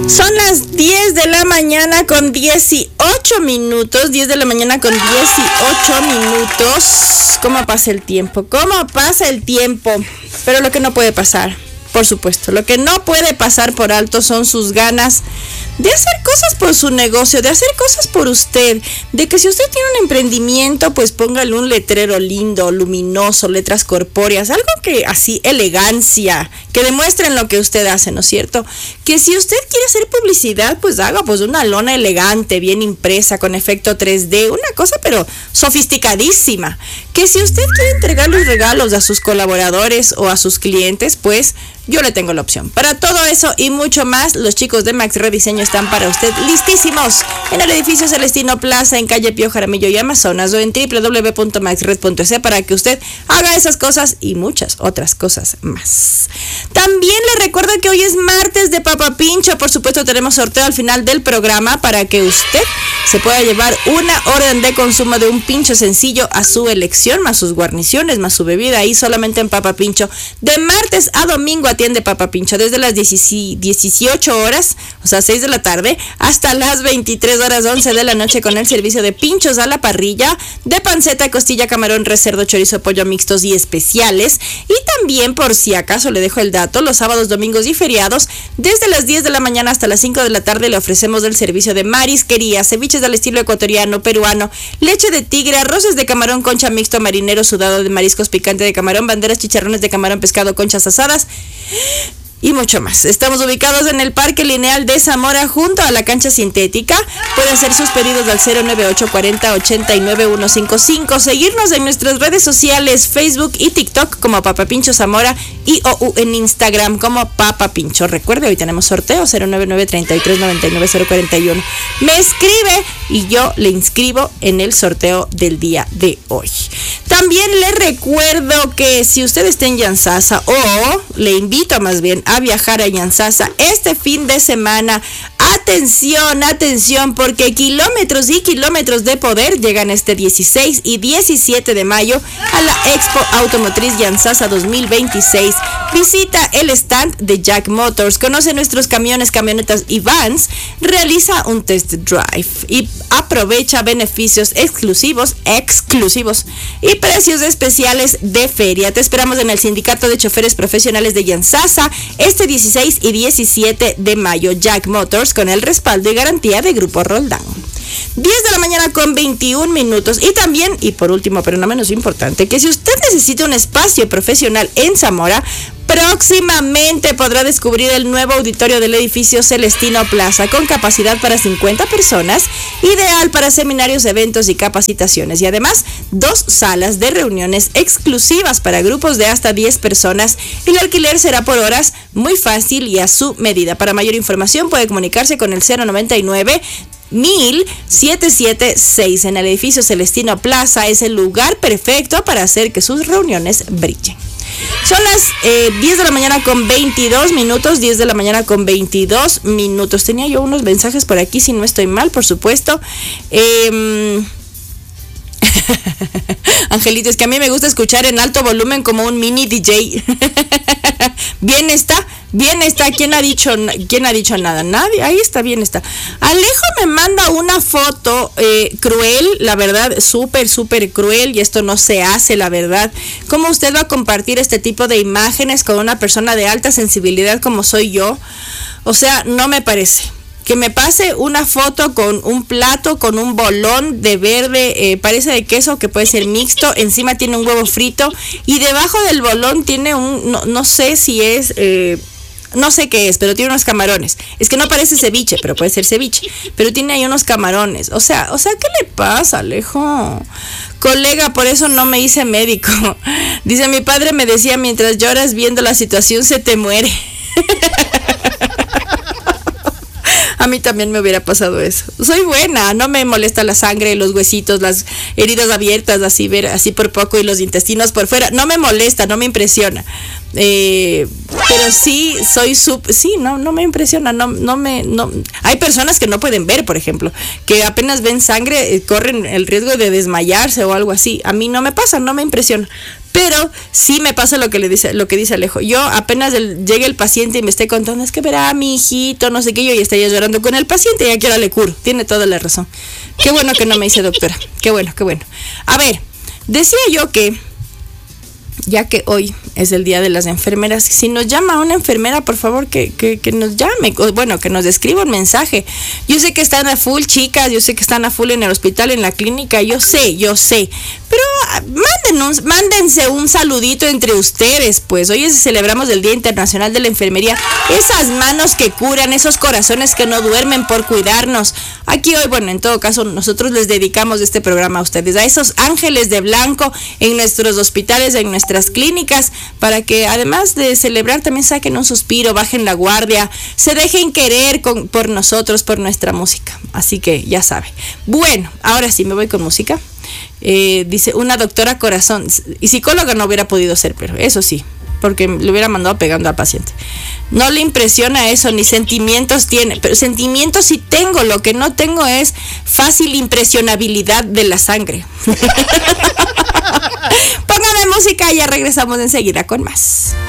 Son las 10 de la mañana con 18 minutos. 10 de la mañana con 18 minutos. ¿Cómo pasa el tiempo? ¿Cómo pasa el tiempo? Pero lo que no puede pasar, por supuesto, lo que no puede pasar por alto son sus ganas de hacer cosas por su negocio, de hacer cosas por usted, de que si usted tiene un emprendimiento, pues póngale un letrero lindo, luminoso, letras corpóreas, algo que así, elegancia, que demuestren lo que usted hace, ¿no es cierto? Que si usted quiere hacer publicidad, pues haga pues una lona elegante, bien impresa, con efecto 3D, una cosa pero sofisticadísima. Que si usted quiere entregar los regalos a sus colaboradores o a sus clientes, pues yo le tengo la opción. Para todo eso y mucho más, los chicos de Max Red Diseño están para usted listísimos en el edificio Celestino Plaza, en calle Pío Jaramillo y Amazonas, o en www.maxred.es para que usted haga esas cosas y muchas otras cosas más. También le recuerdo que hoy es martes de Papa Pincho. Por supuesto, tenemos sorteo al final del programa para que usted se pueda llevar una orden de consumo de un pincho sencillo a su elección, más sus guarniciones, más su bebida, ahí solamente en Papa Pincho. De martes a domingo atiende Papa Pincho desde las 18 horas, o sea 6 de la tarde, hasta las 23 horas 11 de la noche, con el servicio de pinchos a la parrilla, de panceta, costilla, camarón, res, cerdo, chorizo, pollo mixtos y especiales. Y también, por si acaso le dejo el dato, los sábados, domingos y feriados, desde las 10 de la mañana hasta las 5 de la tarde, le ofrecemos el servicio de marisquería, ceviches al estilo ecuatoriano, peruano, leche de tigre, arroces de camarón, concha mixto, marinero, sudado de mariscos, picante de camarón, banderas, chicharrones de camarón, pescado, conchas asadas y mucho más. Estamos ubicados en el Parque Lineal de Zamora, junto a la cancha sintética. Puede hacer sus pedidos al 098 40 89 155. Seguirnos en nuestras redes sociales, Facebook y TikTok como Papa Pincho Zamora, y en Instagram como Papa Pincho. Recuerde, hoy tenemos sorteo 099 33 99 041. Me escribe y yo le inscribo en el sorteo del día de hoy. También le recuerdo que si usted está en Yantzaza, o le invito más bien a viajar a Yantzaza este fin de semana, atención, porque kilómetros y kilómetros de poder llegan este 16 y 17 de mayo a la Expo Automotriz Yantzaza 2026. Visita el stand de Jack Motors, conoce nuestros camiones, camionetas y vans, realiza un test drive y aprovecha beneficios exclusivos y precios especiales de feria. Te esperamos en el Sindicato de Choferes Profesionales de Yantzaza este 16 y 17 de mayo. Jack Motors, con el respaldo y garantía de Grupo Roldán. 10 de la mañana con 21 minutos. Y también, y por último, pero no menos importante, que si usted necesita un espacio profesional en Zamora, próximamente podrá descubrir el nuevo auditorio del edificio Celestino Plaza, con capacidad para 50 personas, ideal para seminarios, eventos y capacitaciones. Y además, 2 salas de reuniones exclusivas para grupos de hasta 10 personas. El alquiler será por horas, muy fácil y a su medida. Para mayor información puede comunicarse con el 099 776 en el edificio Celestino Plaza. Es el lugar perfecto para hacer que sus reuniones brillen. Son las 10 de la mañana con 22 minutos, 10 de la mañana con 22 minutos. Tenía yo unos mensajes por aquí, si no estoy mal, por supuesto. Angelito, es que a mí me gusta escuchar en alto volumen como un mini DJ. Bien está. ¿Quién ha dicho nada? Nadie. Ahí está, bien está. Alejo me manda una foto cruel, la verdad, súper cruel, y esto no se hace, la verdad. ¿Cómo usted va a compartir este tipo de imágenes con una persona de alta sensibilidad como soy yo? O sea, no me parece. Que me pase una foto con un plato, con un bolón de verde, parece de queso, que puede ser mixto, encima tiene un huevo frito, y debajo del bolón tiene no sé si es, no sé qué es, pero tiene unos camarones. Es que no parece ceviche, pero puede ser ceviche, pero tiene ahí unos camarones. O sea, ¿qué le pasa, Alejo? Colega, por eso no me hice médico. Dice, mi padre me decía, mientras lloras viendo la situación se te muere. A mí también me hubiera pasado eso. Soy buena, no me molesta la sangre, los huesitos, las heridas abiertas, así ver así por poco, y los intestinos por fuera. No me molesta, no me impresiona. Pero sí soy no me impresiona, no. Hay personas que no pueden ver, por ejemplo, que apenas ven sangre, corren el riesgo de desmayarse o algo así. A mí no me pasa, no me impresiona. Pero sí me pasa lo que dice Alejo. Yo apenas llegue el paciente y me esté contando, es que verá mi hijito, no sé qué, yo ya estaría llorando con el paciente y aquí ahora le curo. Tiene toda la razón. Qué bueno que no me dice doctora. Qué bueno. A ver, decía yo que, ya que hoy es el día de las enfermeras, si nos llama una enfermera, por favor, que nos llame, bueno, que nos escriba un mensaje. Yo sé que están a full, chicas, yo sé que están a full en el hospital, en la clínica, yo sé, pero mándense un saludito entre ustedes, pues. Hoy celebramos el Día Internacional de la Enfermería. Esas manos que curan, esos corazones que no duermen por cuidarnos. Aquí hoy, bueno, en todo caso, nosotros les dedicamos este programa a ustedes, a esos ángeles de blanco en nuestros hospitales, en nuestras clínicas, para que además de celebrar también saquen un suspiro, bajen la guardia, se dejen querer por nosotros, por nuestra música. Así que ya sabe. Bueno, ahora sí me voy con música. Dice una doctora corazón y psicóloga no hubiera podido ser, pero eso sí, porque le hubiera mandado pegando al paciente. No le impresiona eso, ni sentimientos tiene, pero sentimientos sí tengo, lo que no tengo es fácil impresionabilidad de la sangre. Póngame música y ya regresamos enseguida con más.